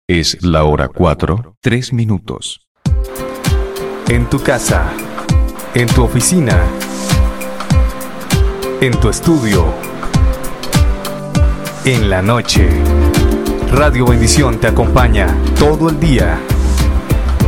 Es la hora 4, 3 minutos. En tu casa, en tu oficina, en tu estudio, en la noche. Radio Bendición te acompaña todo el día.